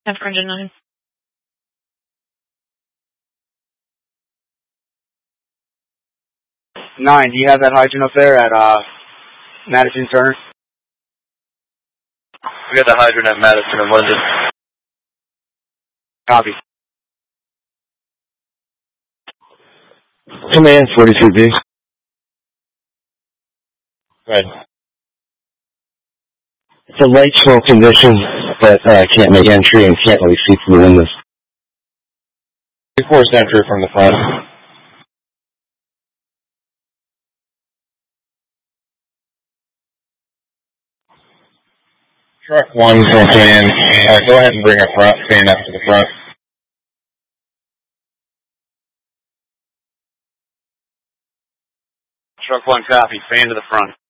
After engine 9. Nine, do you have that hydrant up there at Madison Turner? We got the hydrant at Madison and London. Copy. Command 42B. Right. It's a light snow condition, but can't make entry and can't really see through the windows. Forced entry from the front. Truck 1 from fan. Go ahead and bring a front fan up to the front. Truck 1, copy. Fan to the front.